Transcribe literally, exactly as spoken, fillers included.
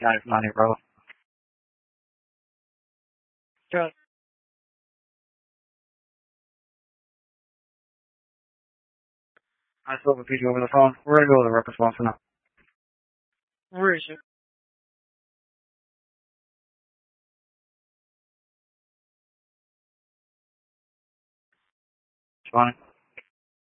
Got it, money, bro. Got it. I spoke with P J over the phone. We're gonna go with a rep response for now. Where is it? It's fine.